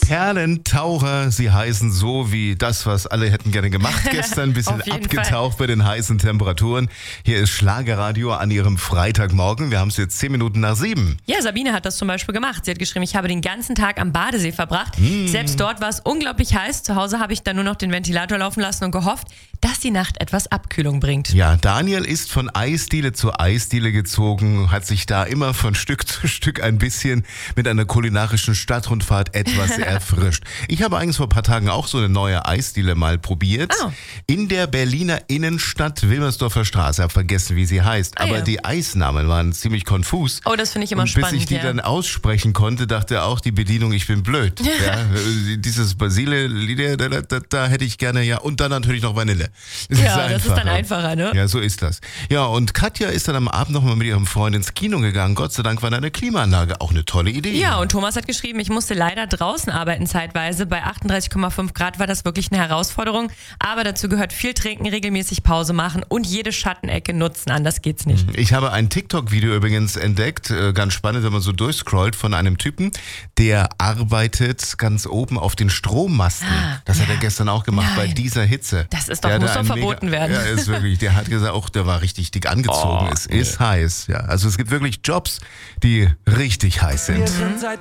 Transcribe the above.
Perlentaucher, sie heißen so wie das, was alle hätten gerne gemacht gestern, ein bisschen abgetaucht bei den heißen Temperaturen. Hier ist Schlagerradio an ihrem Freitagmorgen. Wir haben es jetzt 10 Minuten nach 7. Ja, Sabine hat das zum Beispiel gemacht. Sie hat geschrieben, ich habe den ganzen Tag am Badesee verbracht. Selbst dort war es unglaublich heiß. Zu Hause habe ich dann nur noch den Ventilator laufen lassen und gehofft, dass die Nacht etwas Abkühlung bringt. Ja, Daniel ist von Eisdiele zu Eisdiele gezogen, hat sich da immer von Stück zu Stück ein bisschen mit einer kulinarischen Stadtrundfahrt etwas erfrischt. Ich habe eigentlich vor ein paar Tagen auch so eine neue Eisdiele mal probiert. Oh. In der Berliner Innenstadt, Wilmersdorfer Straße. Ich habe vergessen, wie sie heißt. Aber ja. Die Eisnamen waren ziemlich konfus. Oh, das finde ich immer und spannend. Bis ich die dann aussprechen konnte, dachte auch die Bedienung, ich bin blöd. Ja, dieses Basile, da hätte ich gerne, ja. Und dann natürlich noch Vanille. Das ist dann einfacher, ne? Ja, so ist das. Ja, und Katja ist dann am Abend nochmal mit ihrem Freund ins Kino gegangen. Gott sei Dank war da eine Klimaanlage. Auch eine tolle Idee. Ja, und Thomas hat geschrieben, ich musste leider draußen arbeiten zeitweise. Bei 38,5 Grad war das wirklich eine Herausforderung. Aber dazu gehört viel trinken, regelmäßig Pause machen und jede Schattenecke nutzen. Anders geht's nicht. Ich habe ein TikTok-Video übrigens entdeckt. Ganz spannend, wenn man so durchscrollt, von einem Typen, der arbeitet ganz oben auf den Strommasten. Das hat er gestern auch gemacht bei dieser Hitze. Das ist doch, muss doch verboten werden. Ja, ist wirklich. Der hat gesagt, auch der war richtig dick angezogen. Es ist heiß. Ja, also es gibt wirklich Jobs, die richtig heiß sind.